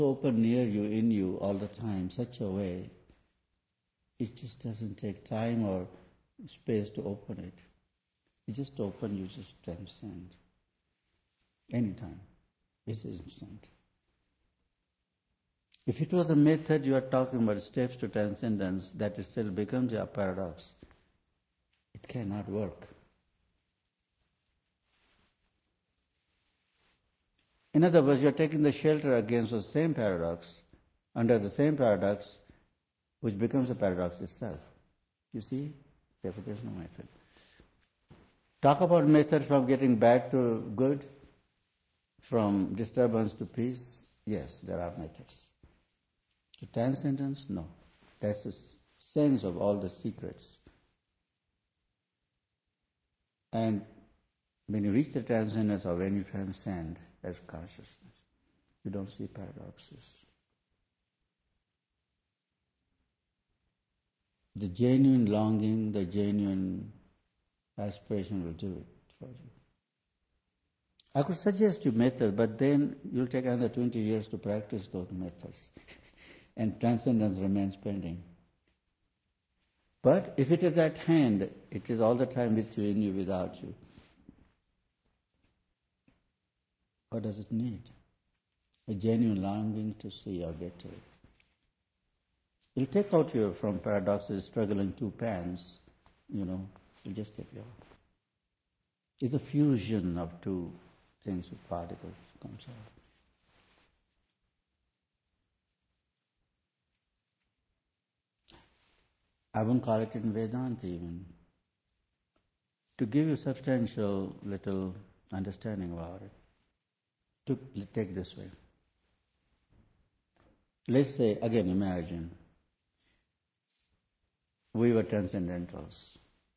open near you, in you, all the time, such a way, it just doesn't take time or space to open it. You just open, you just transcend. Anytime. It's instant. If it was a method you are talking about, steps to transcendence, that itself becomes a paradox. It cannot work. In other words, you are taking the shelter against the same paradox, under the same paradox, which becomes a paradox itself. You see? Therefore, there is no method. Talk about method from getting bad to good, from disturbance to peace. Yes, there are methods. To transcendence, no. That's the sense of all the secrets. And when you reach the transcendence, or when you transcend as consciousness, you don't see paradoxes. The genuine longing, the genuine aspiration will do it for you. I could suggest you methods, but then you'll take another 20 years to practice those methods. And transcendence remains pending. But if it is at hand, it is all the time with you, in you, without you. What does it need? A genuine longing to see or get to it. You'll take out your, from paradoxes, struggling two pans, you'll just take it out. It's a fusion of two things with particles comes out. I won't call it in Vedanta even. To give you substantial little understanding about it, to take this way. Let's say, again, imagine, we were transcendentals.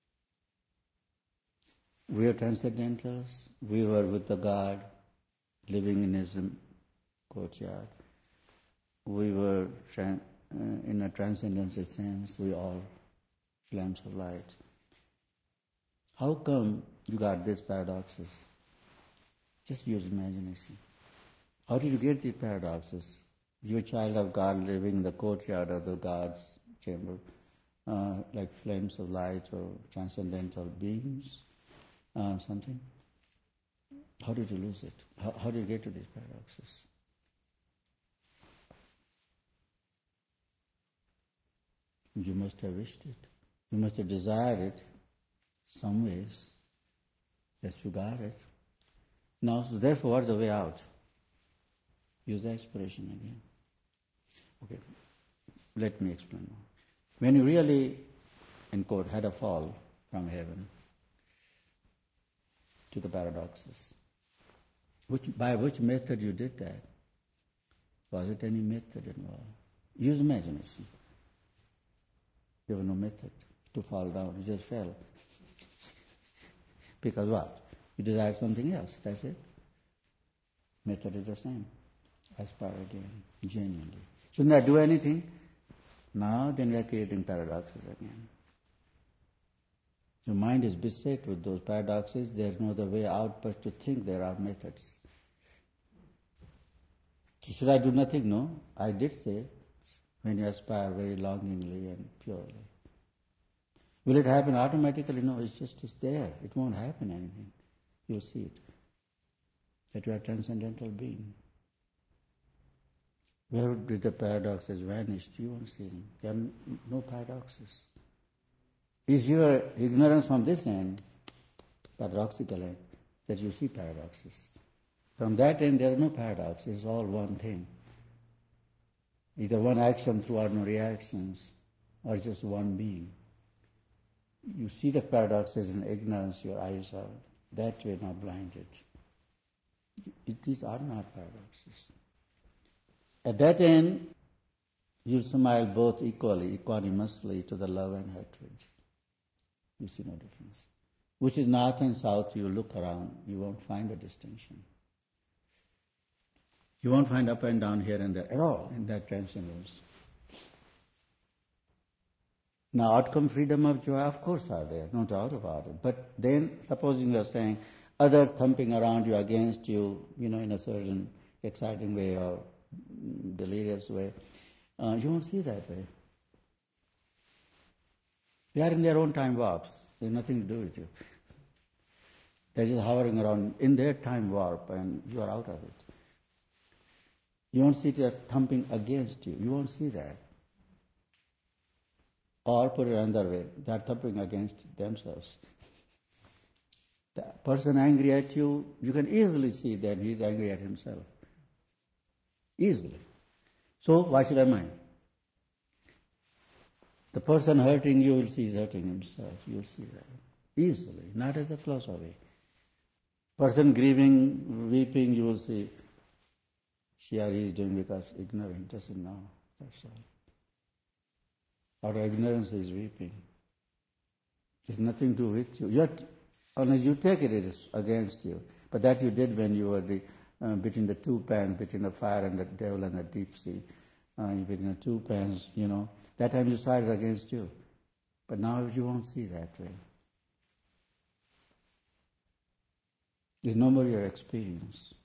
We were transcendentals. We were with the God, living in His courtyard. We were in a transcendental sense. We all flames of light. How come you got these paradoxes? Just use imagination. How did you get these paradoxes? You're a child of God living in the courtyard of the God's chamber, like flames of light or transcendental beings, something. How did you lose it? How did you get to these paradoxes? You must have wished it. You must have desired it some ways. Yes, you got it. Now, so therefore, what's the way out? Use the aspiration again. Okay, let me explain more. When you really, in quote, had a fall from heaven to the paradoxes, by which method you did that? Was it any method involved? Use imagination. There was no method to fall down. You just fell. Because what? You desired something else. That's it. Method is the same. Aspire again, genuinely. Shouldn't I do anything? Now then we are creating paradoxes again. Your mind is beset with those paradoxes. There is no other way out but to think there are methods. So should I do nothing? No. I did say, when you aspire very longingly and purely. Will it happen automatically? No, it's there. It won't happen anything. You'll see it. That you are a transcendental being. Where did the paradoxes vanish? You won't see them. There are no paradoxes. Is your ignorance from this end, paradoxical end, that you see paradoxes? From that end, there are no paradoxes. It's all one thing. Either one action throughout no reactions, or just one being. You see the paradoxes in ignorance, your eyes are that way not blinded. These are not paradoxes. At that end, you smile both equally, equanimously to the love and hatred. You see no difference. Which is north and south, you look around, you won't find a distinction. You won't find up and down here and there at all in that transcendence. Now, outcome freedom of joy, of course, are there, no doubt about it. But then, supposing you are saying others thumping around you, against you, in a certain exciting way, or delirious way. You won't see that way. They are in their own time warps. They have nothing to do with you. They're just hovering around in their time warp and you are out of it. You won't see that thumping against you. You won't see that. Or put it another way, they are thumping against themselves. The person angry at you, you can easily see that he is angry at himself. Easily. So why should I mind? The person hurting you will see he's hurting himself. You'll see that. Easily, not as a philosophy. Person grieving, weeping, you will see she or he is doing because ignorant, doesn't know. That's all. Out of ignorance he is weeping. It has nothing to do with you. Yet, unless you take it, it is against you. But that you did when you were between the two pans, between the fire and the devil and the deep sea. Between the two pans, that time you saw it against you. But now you won't see that way. It's no more your experience.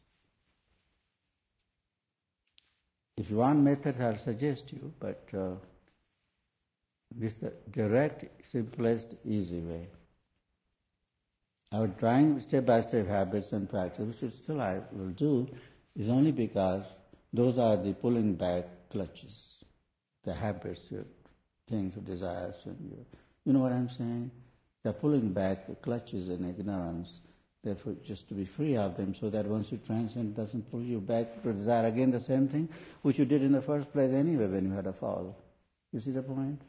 If you want method, I'll suggest you, but this is the direct, simplest, easy way. Our trying step-by-step habits and practice, which still I will do, is only because those are the pulling back clutches, the habits, your things, your desires. You know what I'm saying? They're pulling back the clutches in ignorance, therefore just to be free of them so that once you transcend, it doesn't pull you back to desire again the same thing which you did in the first place anyway when you had a fall. You see the point?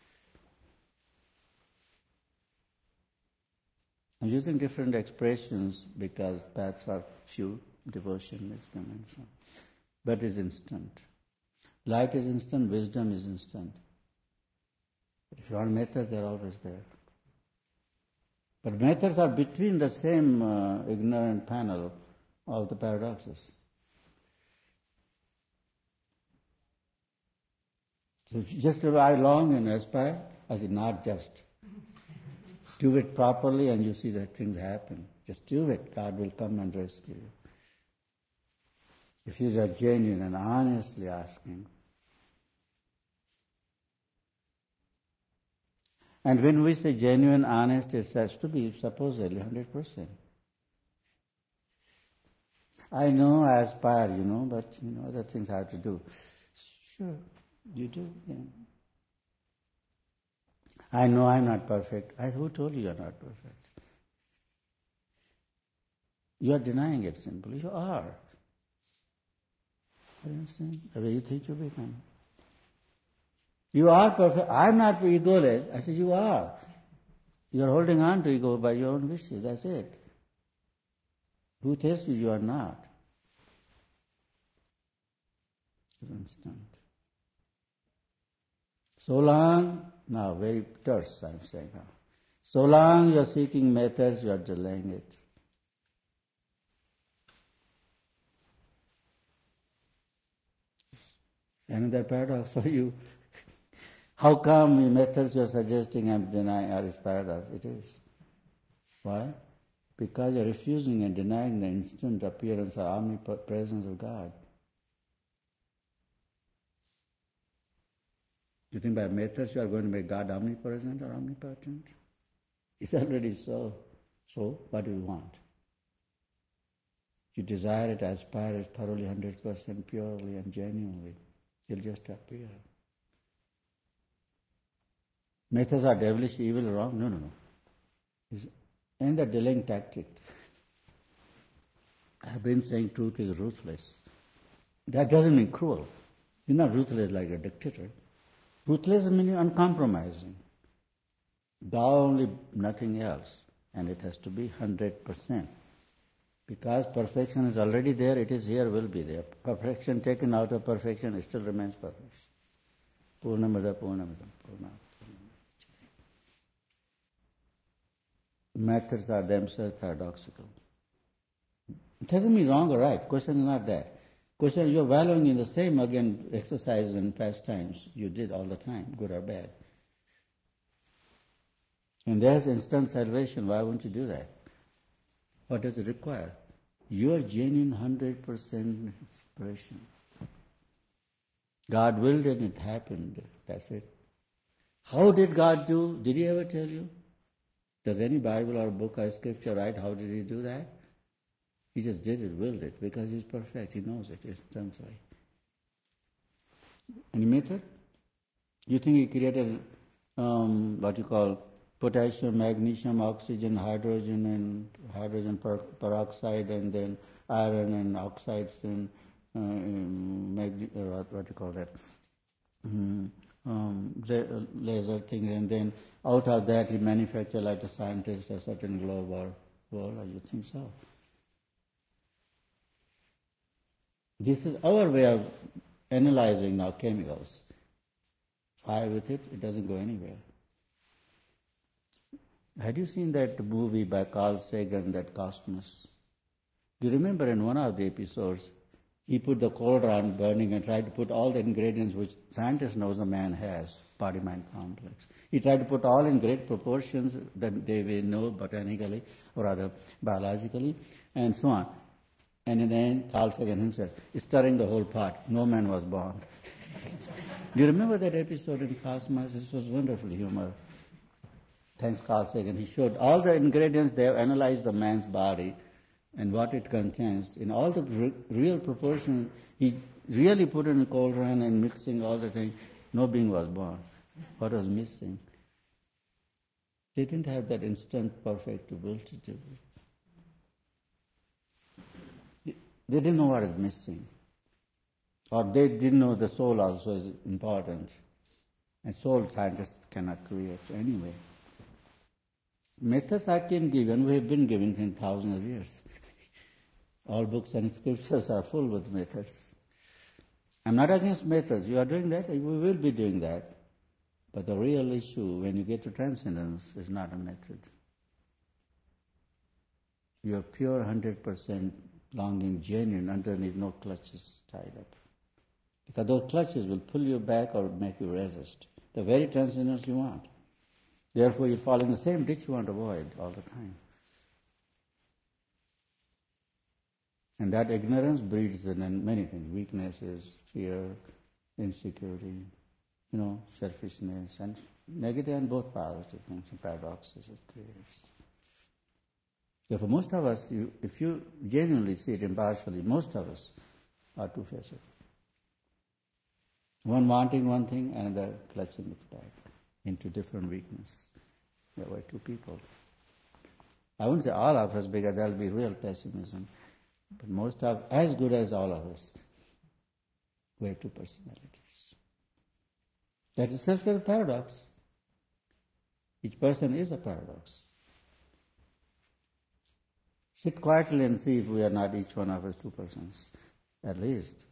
I'm using different expressions because paths are few, devotion, wisdom and so on. But it's instant. Light is instant, wisdom is instant. If you want methods, they're always there. But methods are between the same ignorant panel of the paradoxes. So just to lie long and aspire, I said not just. Do it properly and you see that things happen. Just do it. God will come and rescue you. If you are genuine and honestly asking. And when we say genuine, honest, it has to be supposedly 100%. I know, I aspire, but other things I have to do. Sure, you do. Yeah. I know I'm not perfect. Who told you you're not perfect? You are denying it simply. You are. You understand? The way you think you become. You are perfect. I'm not egoless. I said, you are. You are holding on to ego by your own wishes. That's it. Who tells you are not? It's instant. So long, now very terse I'm saying now. So long you are seeking methods, you are delaying it. Another paradox for you. How come the methods you are suggesting I'm denying are this paradox? It is. Why? Because you are refusing and denying the instant appearance or omnipresence of God. Do you think by methods you are going to make God omnipresent or omnipotent? It's already so. So, what do you want? You desire it, aspire it thoroughly, 100% purely and genuinely. It'll just appear. Methods are devilish, evil, wrong? No. And the delaying tactic. I have been saying truth is ruthless. That doesn't mean cruel. You're not ruthless like a dictator. Ruthless meaning uncompromising. Thou only, nothing else. And it has to be 100%. Because perfection is already there, it is here, will be there. Perfection taken out of perfection, it still remains perfection. Purnamada, Purnamidam, Purnam. Methods are themselves paradoxical. It doesn't mean wrong or right. Question is not that. Question is you're valuing in the same, again, exercises and pastimes you did all the time, good or bad. And there's instant salvation. Why won't you do that? What does it require? Your genuine 100% inspiration. God willed it and it happened. That's it. How did God do? Did He ever tell you? Does any Bible or book or scripture write how did He do that? He just did it, willed it, because He's perfect. He knows it instantly. Any method? You think He created what you call potassium, magnesium, oxygen, hydrogen, and hydrogen peroxide, and then iron and oxides, and what you call that? Laser thing, and then out of that He manufactured like a scientist a certain globe or world, or you think so? This is our way of analyzing now chemicals. Fire with it, it doesn't go anywhere. Had you seen that movie by Carl Sagan, that Cosmos? Do you remember in one of the episodes, he put the cauldron burning and tried to put all the ingredients which scientists knows a man has, body-mind complex. He tried to put all in great proportions that they will know botanically or rather biologically, and so on. And in the end, Carl Sagan himself is stirring the whole pot. No man was born. Do you remember that episode in Cosmos? This was wonderful humor. Thanks Carl Sagan. He showed all the ingredients. They have analyzed the man's body and what it contains. In all the real proportion, he really put in a cauldron and mixing all the things. No being was born. What was missing? They didn't have that instant perfect ability to do it. They didn't know what is missing. Or they didn't know the soul also is important. And soul scientists cannot create anyway. Methods I can give, and we have been giving in thousands of years. All books and scriptures are full with methods. I'm not against methods. You are doing that, we will be doing that. But the real issue, when you get to transcendence, is not a method. You are pure 100% longing, genuine, underneath no clutches tied up. Because those clutches will pull you back or make you resist. The very transcendence you want. Therefore you fall in the same ditch you want to avoid all the time. And that ignorance breeds in many things, weaknesses, fear, insecurity, selfishness, and negative and both positive things and paradoxes it creates. Therefore most of us, if you genuinely see it impartially, most of us are two-faced. One wanting one thing, another clutching it back into different weakness. There were two people. I wouldn't say all of us, because there will be real pessimism, but most of, as good as all of us, we have two personalities. That is self-evident paradox. Each person is a paradox. Sit quietly and see if we are not each one of us two persons, at least.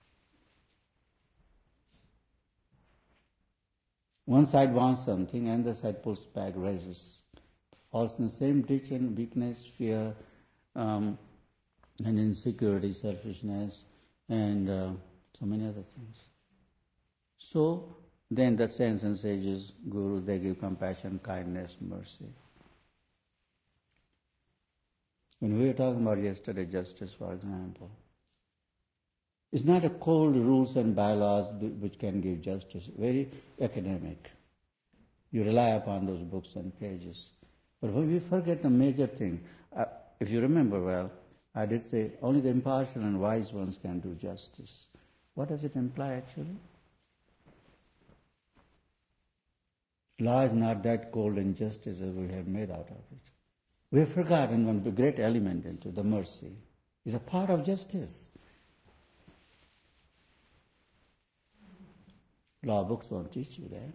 One side wants something, and the side pulls back, raises. Falls in the same ditch and weakness, fear, and insecurity, selfishness, and so many other things. So, then the saints and sages, gurus, they give compassion, kindness, mercy. When we were talking about yesterday, justice, for example, it's not a cold rules and bylaws which can give justice, very academic. You rely upon those books and pages. But when we forget the major thing, if you remember well, I did say only the impartial and wise ones can do justice. What does it imply actually? Law is not that cold and justice as we have made out of it. We have forgotten one great element into the mercy. It's a part of justice. Law books won't teach you that.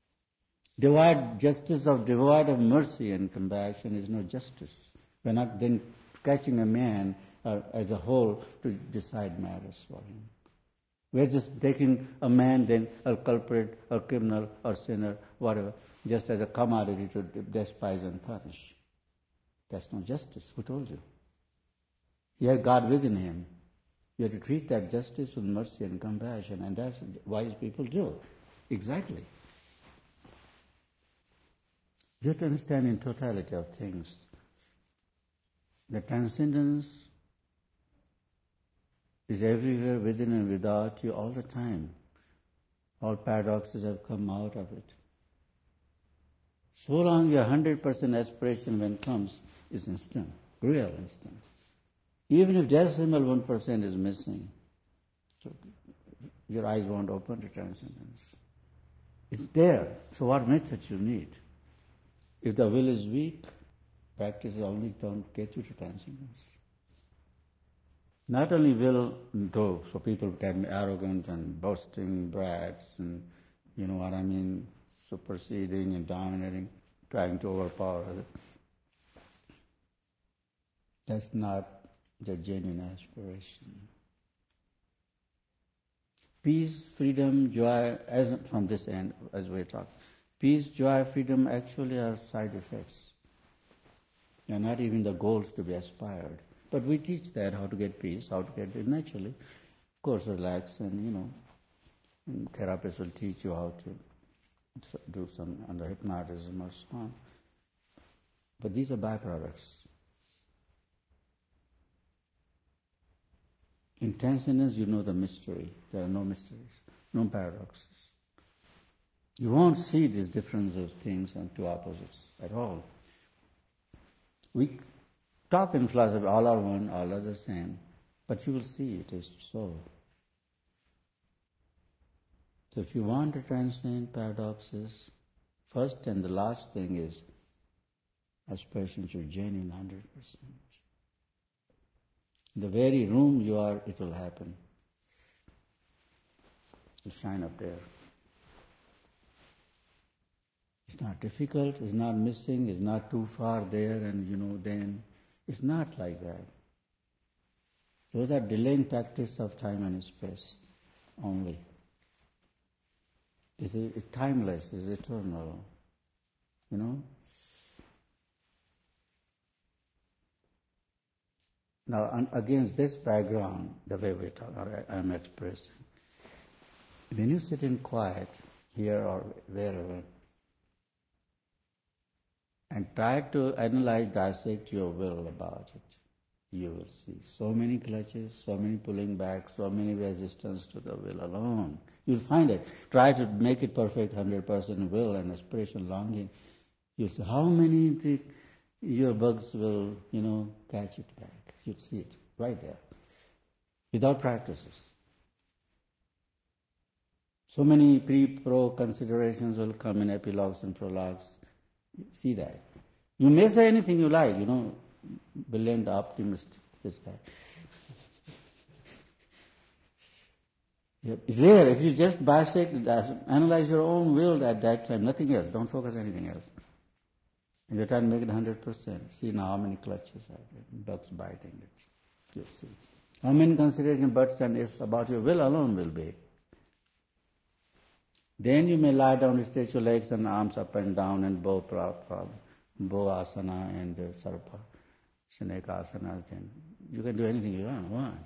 Devoid of mercy and compassion is no justice. We're not then catching a man as a whole to decide matters for him. We're just taking a man, then a culprit, a criminal, or sinner, whatever, just as a commodity to despise and punish. That's no justice. Who told you? He has God within him. You have to treat that justice with mercy and compassion, and that's what wise people do. Exactly. You have to understand in totality of things, the transcendence is everywhere, within and without you, all the time. All paradoxes have come out of it. So long your 100% aspiration when comes is instant, real instant. Even if decimal 1% is missing, so your eyes won't open to transcendence. It's there. So what method you need? If the will is weak, practice only don't get you to transcendence. Not only will, though, so people can be arrogant and boasting, brats, and you know what I mean, superseding and dominating, trying to overpower others. That's not the genuine aspiration. Peace, freedom, joy, as from this end, as we talk, peace, joy, freedom actually are side effects. They're not even the goals to be aspired. But we teach that, how to get peace, how to get it naturally. Of course, relax and therapists will teach you how to do some under hypnotism or so on. But these are byproducts. In transcendence, you know the mystery. There are no mysteries, no paradoxes. You won't see this difference of things and two opposites at all. We talk in philosophy, all are one, all are the same, but you will see it is so. So if you want to transcend paradoxes, first and the last thing is aspiration should genuine 100%. The very room you are, it will happen. You shine up there. It's not difficult, it's not missing, it's not too far there and then. It's not like that. Those are delaying tactics of time and space only. It's timeless, it's eternal. Now, against this background, the way we talk, I'm expressing, when you sit in quiet, here or wherever, and try to analyze, dissect your will about it, you will see so many clutches, so many pulling back, so many resistance to the will alone. You'll find it. Try to make it perfect 100% will and aspiration, longing. You'll see how many your bugs will, catch it back. You'd see it right there, without practices. So many pre-pro considerations will come in epilogues and prologues. See that. You may say anything you like, brilliant optimist, this guy. It's rare. If you just bisect, analyze your own will at that time, nothing else. Don't focus on anything else. And you try to make it 100%. See now how many clutches are there, bugs biting it. You'll see. How many considerations, buts and ifs about your will alone will be. Then you may lie down, stretch your legs and arms up and down and bow asana and sarpa, snake asana. Then you can do anything you want.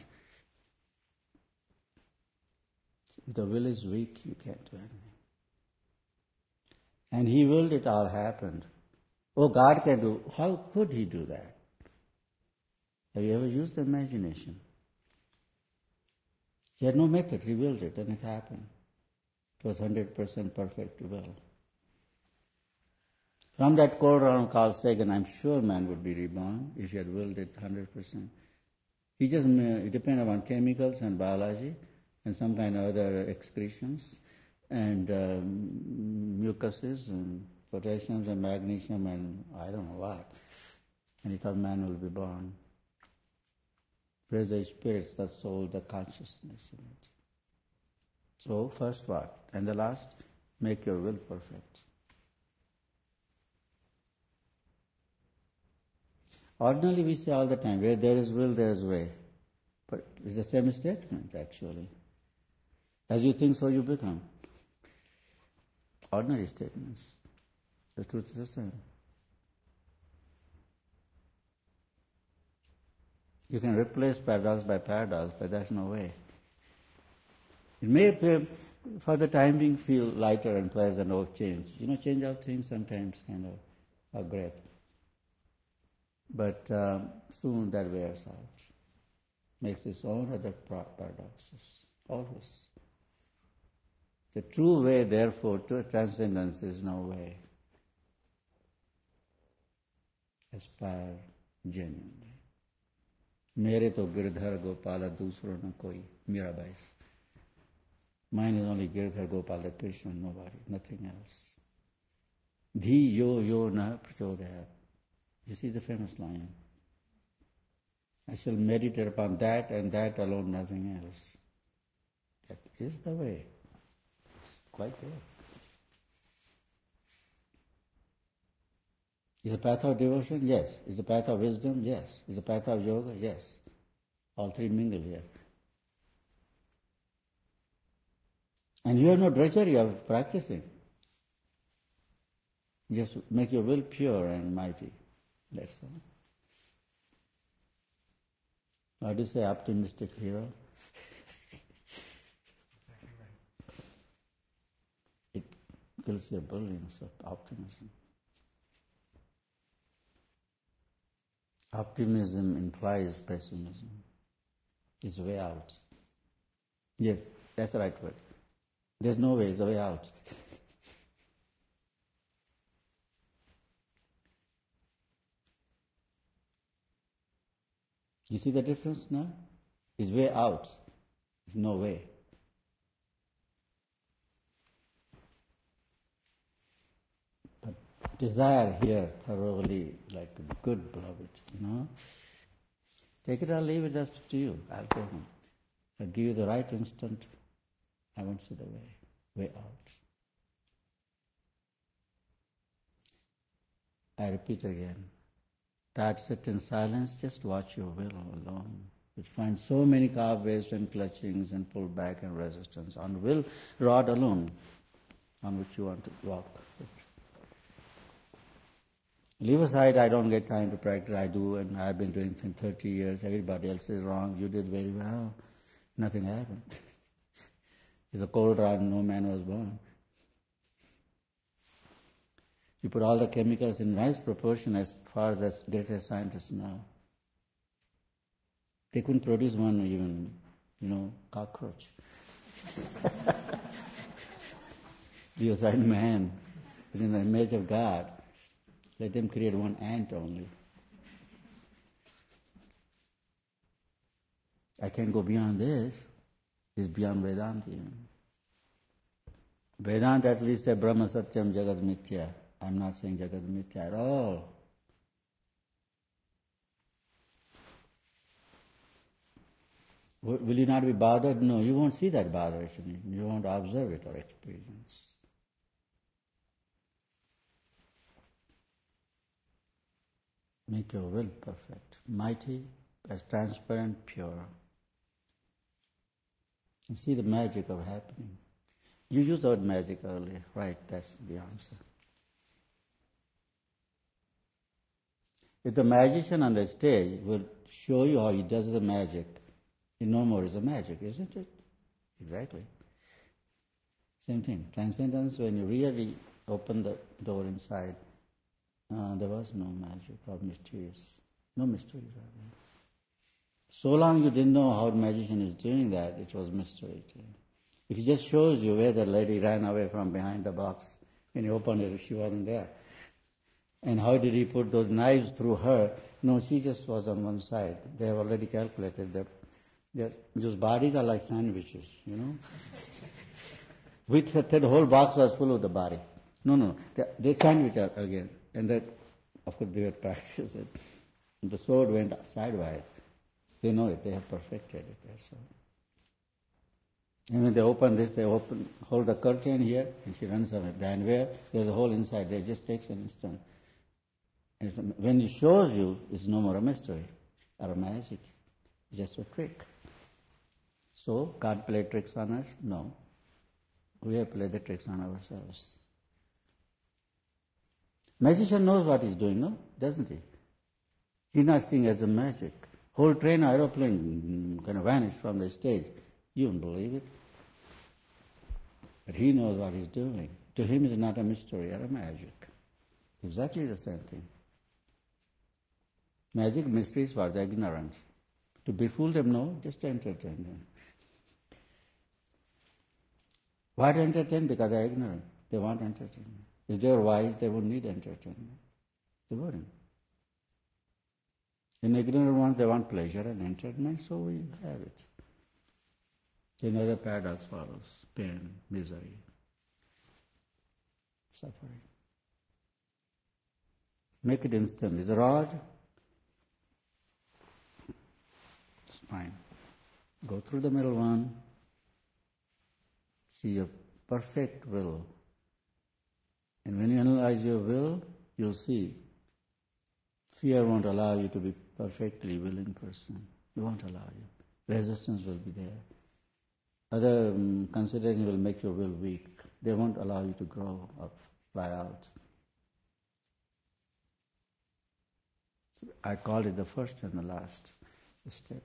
If the will is weak, you can't do anything. And He willed it all happened. Oh, God can do. How could He do that? Have you ever used the imagination? He had no method. He willed it and it happened. It was 100% perfect will. From that quote from Carl Sagan, I'm sure man would be reborn if he had willed it 100%. He just depended on chemicals and biology and some kind of other excretions and mucuses and potassiums and magnesium and I don't know what. And he thought man will be born. Whereas the spirit, the soul, the consciousness in it. So first what? And the last, make your will perfect. Ordinarily we say all the time, where there is will, there is way. But it's the same statement actually. As you think, so you become. Ordinary statements. The truth is the same. You can replace paradox by paradox, but there's no way. It may appear, for the time being, feel lighter and pleasant or change. Change of things sometimes kind of are great. But soon that wears out. Makes its own other paradoxes. Always. The true way, therefore, to transcendence is no way. Aspire genuinely. Mere to Girdhar Gopala dusro na koi, Mirabai. Mine is only Girdhar Gopala Krishna, nobody, nothing else. Dhi yo yo na prachodaya. You see the famous line. I shall meditate upon that and that alone, nothing else. That is the way. It's quite there. Is the path of devotion? Yes. Is the path of wisdom? Yes. Is the path of yoga? Yes. All three mingle here. And you have no drudgery of practicing. Just make your will pure and mighty. That's all. How do you say optimistic hero? It kills your brilliance of optimism. Optimism implies pessimism. It's way out. Yes, that's the right word. There's no way, it's a way out. You see the difference now? It's way out. There's no way. But desire here thoroughly, like a good beloved, Take it or leave it, that's up to you. I'll go home. I'll give you the right instant. I won't see the way out. I repeat again. That sit in silence, just watch your will alone. You find so many carveways and clutchings and pull back and resistance on will rod alone on which you want to walk. Leave aside, I don't get time to practice, I do, and I've been doing it for 30 years, everybody else is wrong, you did very well. Nothing happened. It's a cold run, no man was born. You put all the chemicals in nice proportion as far as greatest scientists now. They couldn't produce one even, cockroach. Deicide man is in the image of God. Let them create one ant only. I can't go beyond this. It's beyond Vedanta. Vedanta at least says Brahma Satyam Jagat Mithya. I'm not saying Jagat Mithya at all. Will you not be bothered? No, you won't see that botheration. You won't observe it or experience. Make your will perfect, mighty, as transparent, pure. You see the magic of happening. You used the word magic earlier, right? That's the answer. If the magician on the stage will show you how he does the magic, no more is a magic, isn't it? Exactly. Same thing. Transcendence, when you really open the door inside, there was no magic or mysterious. No mystery, rather. So long you didn't know how the magician is doing that, it was mystery to you. If he just shows you where the lady ran away from behind the box, when you opened it, she wasn't there. And how did he put those knives through her? No, she just was on one side. They have already calculated that those bodies are like sandwiches, With the whole box was full of the body. No. They sandwich again. And that, of course, they had practiced it. And the sword went sidewise. They know it. They have perfected it. That's all. And when they open this, hold the curtain here, and she runs away. And where there's a hole inside, there just takes an instant. And when he shows you, it's no more a mystery or a magic. It's just a trick. So, can't play tricks on us? No. We have played the tricks on ourselves. Magician knows what he's doing, no? Doesn't he? He's not seeing as a magic. Whole train, aeroplane kind of vanished from the stage. You won't believe it. But he knows what he's doing. To him it's not a mystery or a magic. Exactly the same thing. Magic, mysteries for the ignorant. To befool them, no, just entertain them. Why to entertain? Because they're ignorant. They want entertainment. If they were wise, they wouldn't need entertainment. They wouldn't. In ignorant ones, they want pleasure and entertainment, so we have it. Another paradox follows: pain, misery, suffering. Make it instant. Is a rod? It's fine. Go through the middle one. See your perfect will. And when you analyze your will, you'll see fear won't allow you to be perfectly willing person. It won't allow you. Resistance will be there. Other considerations will make your will weak. They won't allow you to grow up, fly out. I call it the first and the last step.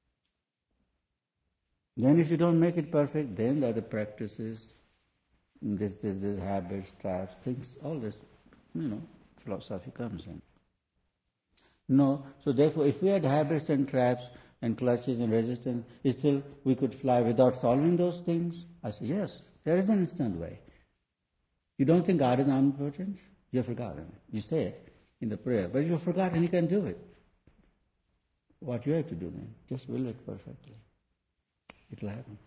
Then if you don't make it perfect, then the other practices, this habits, traps, things, all this, philosophy comes in. No, so therefore if we had habits and traps and clutches and resistance, still we could fly without solving those things? I say, yes, there is an instant way. You don't think God is omnipotent? You've forgotten it. You say it in the prayer, but you've forgotten He can do it. What you have to do then? Just will it perfectly. It will happen.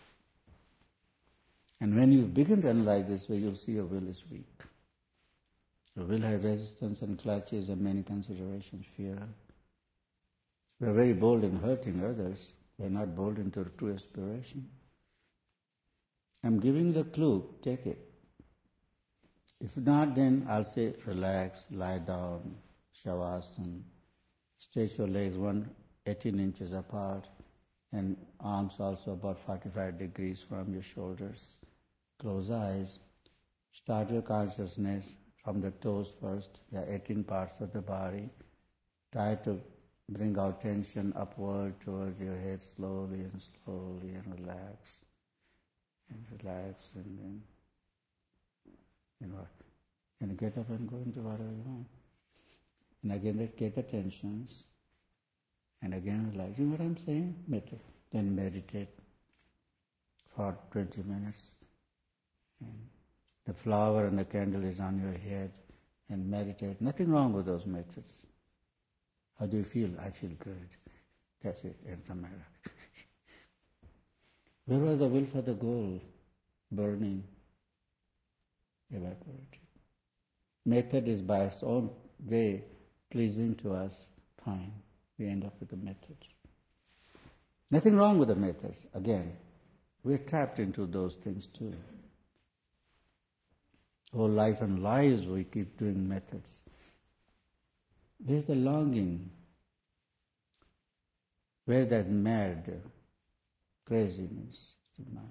And when you begin to analyze this way, you'll see your will is weak. Your will has resistance and clutches and many considerations, fear. We are very bold in hurting others. We are not bold into true aspiration. I'm giving the clue. Take it. If not, then I'll say relax, lie down, shavasana, stretch your legs 18 inches apart, and arms also about 45 degrees from your shoulders. Close eyes. Start your consciousness from the toes first. There are 18 parts of the body. Try to bring out tension upward towards your head slowly and relax. And relax and then, and get up and go into whatever you want. And again, get the tensions. And again, relax. You know what I'm saying? Then meditate for 20 minutes. And the flower and the candle is on your head. And meditate. Nothing wrong with those methods. How do you feel? I feel good. That's it. Ends the matter. Where was the will for the goal? Burning. Evaporated. Method is by its own way pleasing to us. Fine. We end up with the methods. Nothing wrong with the methods. Again, we're trapped into those things too. Whole life and lives we keep doing methods. Where's the longing? Where's that mad craziness of mind?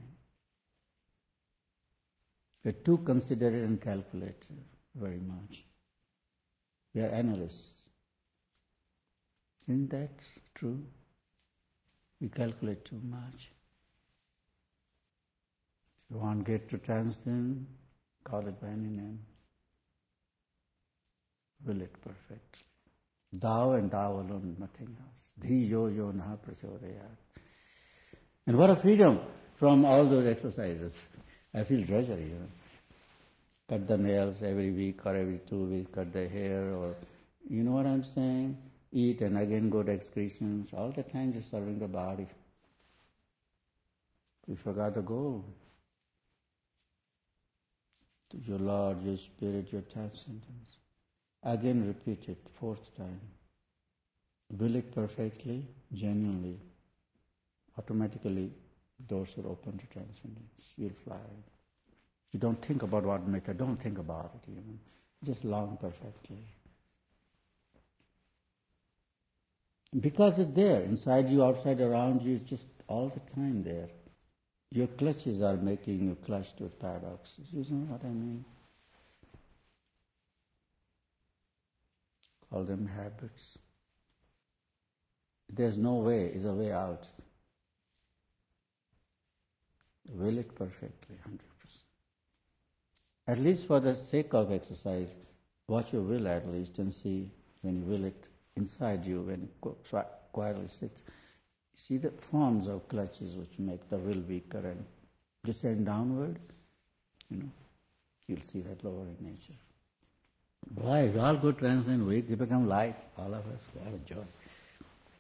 We're too considerate and calculated very much. We are analysts. Isn't that true? We calculate too much. If you want to get to transcend, call it by any name. Will it perfectly. Thou and thou alone, nothing else. Dhi yo yo naha prachodayat. And what a freedom from all those exercises. I feel treasure, Cut the nails every week or every 2 weeks, cut the hair, or you know what I'm saying? Eat and again go to excretions. All the time just serving the body. We forgot the goal. To your Lord, your Spirit, your transcendence. Again repeat it, 4th time. Will it perfectly, genuinely, automatically doors are open to transcendence. You'll fly. You don't think about what method, don't think about it even. Just long perfectly. Because it's there, inside you, outside, around you, it's just all the time there. Your clutches are making you clutched with paradoxes. You know what I mean? Call them habits. There's no way, is a way out. Will it perfectly, 100%. At least for the sake of exercise, watch your will at least and see when you will it inside you, when it quietly sits. See the forms of clutches which make the will weaker and descend downward, you'll see that lower in nature. Boy, we all go transcend, we become light, all of us, we have joy.